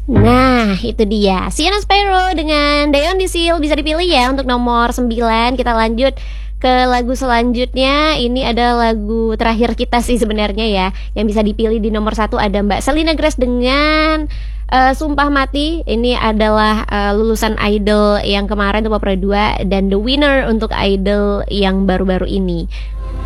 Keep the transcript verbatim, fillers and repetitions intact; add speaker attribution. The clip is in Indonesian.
Speaker 1: Nah, itu dia. Sienna Sparrow dengan Dayon Disil bisa dipilih ya untuk nomor sembilan. Kita lanjut ke lagu selanjutnya. Ini ada lagu terakhir kita sih sebenarnya ya. Yang bisa dipilih di nomor satu ada Mbak Selena Grace dengan uh, Sumpah Mati. Ini adalah uh, lulusan Idol yang kemarin untuk Papua dua dan the winner untuk Idol yang baru-baru ini.